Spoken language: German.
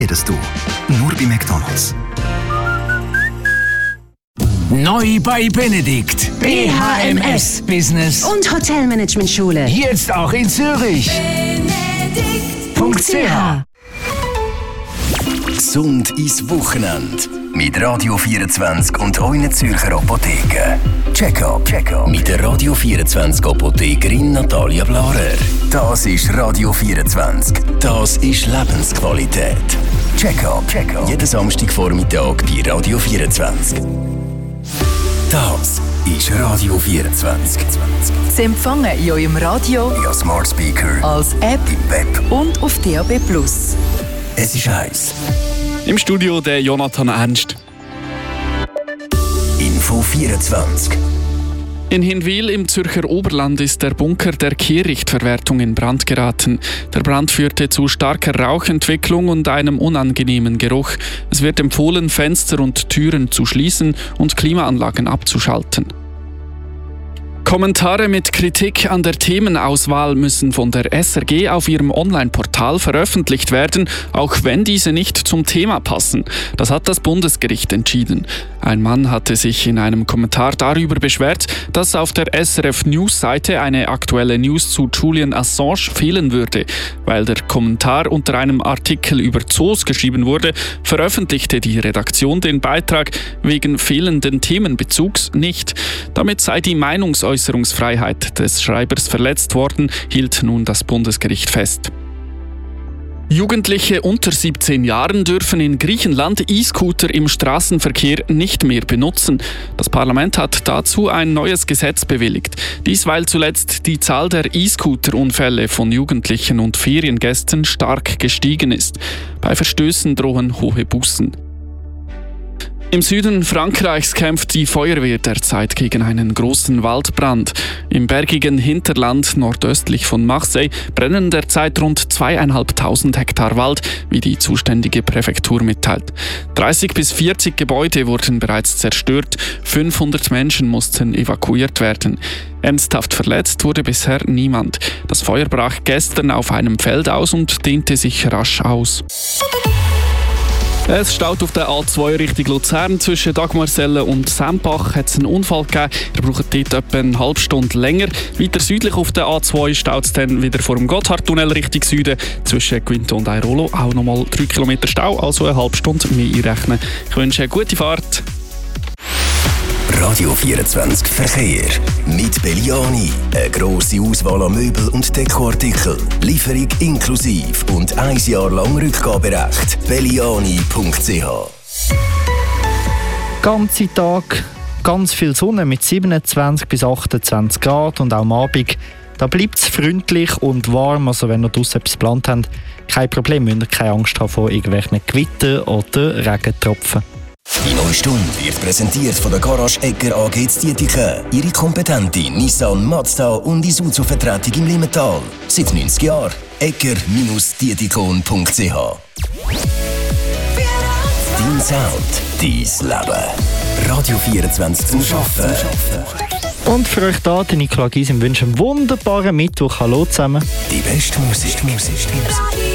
Jedes Du. Nur bei McDonald's. Neu bei Benedikt. BHMS Business und Hotelmanagement-Schule. Jetzt auch in Zürich. Benedikt.ch. Gesund ins Wochenende. Mit Radio 24 und euren Zürcher Apotheken. Check-up mit der Radio 24 Apothekerin Natalia Blarer. Das ist Radio 24. Das ist Lebensqualität. Check-up. Jeden Samstagvormittag bei Radio 24. Das ist Radio 24. Sie empfangen in eurem Radio, via Smart Speaker, als App im Web und auf DAB+. Es ist heiß. Im Studio der Jonathan Ernst. Info 24. In Hinwil im Zürcher Oberland ist der Bunker der Kehrichtverwertung in Brand geraten. Der Brand führte zu starker Rauchentwicklung und einem unangenehmen Geruch. Es wird empfohlen, Fenster und Türen zu schließen und Klimaanlagen abzuschalten. Kommentare mit Kritik an der Themenauswahl müssen von der SRG auf ihrem Online-Portal veröffentlicht werden, auch wenn diese nicht zum Thema passen. Das hat das Bundesgericht entschieden. Ein Mann hatte sich in einem Kommentar darüber beschwert, dass auf der SRF-News-Seite eine aktuelle News zu Julian Assange fehlen würde. Weil der Kommentar unter einem Artikel über Zoos geschrieben wurde, veröffentlichte die Redaktion den Beitrag wegen fehlenden Themenbezugs nicht. Damit sei die Meinungsäußerungsfreiheit des Schreibers verletzt worden, hielt nun das Bundesgericht fest. Jugendliche unter 17 Jahren dürfen in Griechenland E-Scooter im Straßenverkehr nicht mehr benutzen. Das Parlament hat dazu ein neues Gesetz bewilligt. Dies, weil zuletzt die Zahl der E-Scooter-Unfälle von Jugendlichen und Feriengästen stark gestiegen ist. Bei Verstößen drohen hohe Bußen. Im Süden Frankreichs kämpft die Feuerwehr derzeit gegen einen großen Waldbrand. Im bergigen Hinterland nordöstlich von Marseille brennen derzeit rund 2.500 Hektar Wald, wie die zuständige Präfektur mitteilt. 30 bis 40 Gebäude wurden bereits zerstört, 500 Menschen mussten evakuiert werden. Ernsthaft verletzt wurde bisher niemand. Das Feuer brach gestern auf einem Feld aus und dehnte sich rasch aus. Es staut auf der A2 Richtung Luzern. Zwischen Dagmarsellen und Sempach hat es einen Unfall gegeben. Ihr braucht dort etwa eine halbe Stunde länger. Weiter südlich auf der A2 staut es dann wieder vor dem Gotthardtunnel Richtung Süden. Zwischen Quinto und Airolo auch nochmal 3 Kilometer Stau, also eine halbe Stunde mehr einrechnen. Ich wünsche eine gute Fahrt. Radio 24 Verkehr. Mit Belliani. Eine grosse Auswahl an Möbel und Dekoartikeln. Lieferung inklusiv und 1 Jahr lang Rückgaberecht. Belliani.ch. Ganze Tag, ganz viel Sonne mit 27 bis 28 Grad und auch am Abend. Da bleibt es freundlich und warm, also wenn ihr draussen etwas geplant habt, kein Problem, müsst ihr keine Angst haben vor irgendwelchen Gewitter oder Regentropfen. Die neue Stunde wird präsentiert von der Garage Egger AG Dietike. Ihre kompetente Nissan, Mazda und Isuzu-Vertretung im Limmental. Seit 90 Jahren. Egger-dietikon.ch. Dein Sound, dein Leben. Radio 24 zum Arbeiten. Und für euch da, der Nicola Gysim wünscht einen wunderbaren Mittwoch. Hallo zusammen. Die beste Musik.